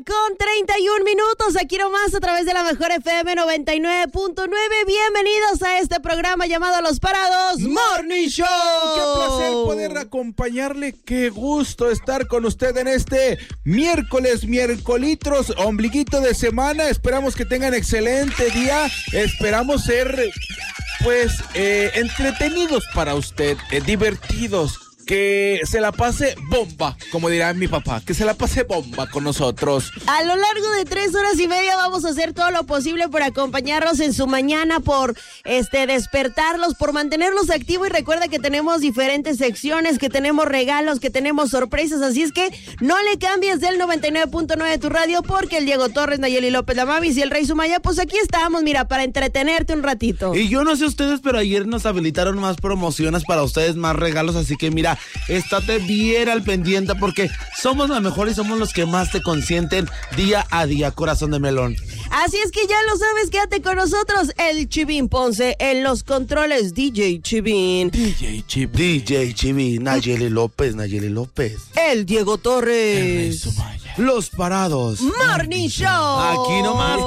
con 31 minutos, aquí nomás a través de la mejor FM 99.9. Bienvenidos a este programa llamado Los Parados Morning Show. Qué placer poder acompañarle, qué gusto estar con usted en este miércolitros, ombliguito de semana. Esperamos que tengan excelente día, esperamos ser entretenidos para usted, divertidos. Que se la pase bomba, como dirá mi papá, que se la pase bomba con nosotros. A lo largo de 3 horas y media vamos a hacer todo lo posible por acompañarlos en su mañana, por despertarlos, por mantenerlos activos. Y recuerda que tenemos diferentes secciones, que tenemos regalos, que tenemos sorpresas. Así es que no le cambies del 99.9 de tu radio, porque el Diego Torres, Nayeli López, la Mavis y el Rey Sumaya, pues aquí estamos, mira, para entretenerte un ratito. Y yo no sé ustedes, pero ayer nos habilitaron más promociones para ustedes, más regalos, así que mira, estate bien al pendiente porque somos la mejor y somos los que más te consienten día a día, corazón de melón. Así es que ya lo sabes, quédate con nosotros, el Chivín Ponce en los controles, DJ Chivín, Nayeli López, el Diego Torres, Los Parados Morning Show. Aquí nomás